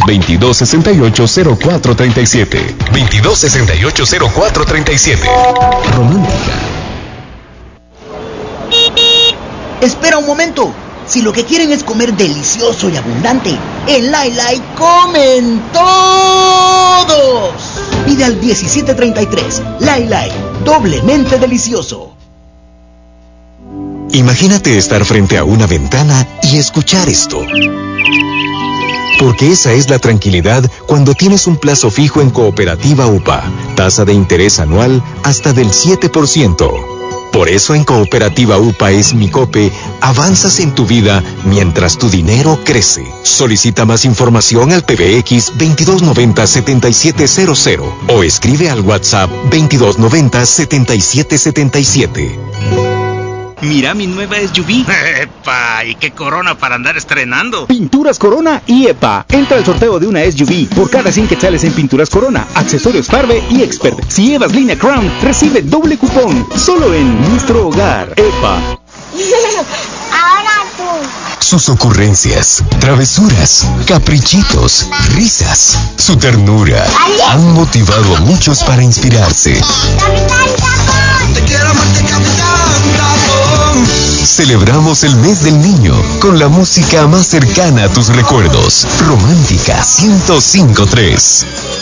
2268-0437. 2268-0437. Romántica. Espera un momento. Si lo que quieren es comer delicioso y abundante, en Lai Lai comen todos. Pide al 1733. Lai Lai, doblemente delicioso. Imagínate estar frente a una ventana y escuchar esto. Porque esa es la tranquilidad cuando tienes un plazo fijo en Cooperativa UPA. Tasa de interés anual hasta del 7%. Por eso en Cooperativa UPA es Mi Cope, avanzas en tu vida mientras tu dinero crece. Solicita más información al PBX 2290-7700 o escribe al WhatsApp 2290-7777. Mira mi nueva SUV. ¡Epa! ¿Y qué Corona para andar estrenando? Pinturas Corona y EPA. Entra al sorteo de una SUV. Por cada 100 quetzales en Pinturas Corona, accesorios Farbe y Expert. Si llevas línea Crown, recibe doble cupón. Solo en nuestro hogar. EPA. Ahora tú. Sus ocurrencias, travesuras, caprichitos, risas, su ternura han motivado a muchos para inspirarse. Te quiero más que Capitán Tapón. Celebramos el mes del niño con la música más cercana a tus recuerdos. Romántica 105.3.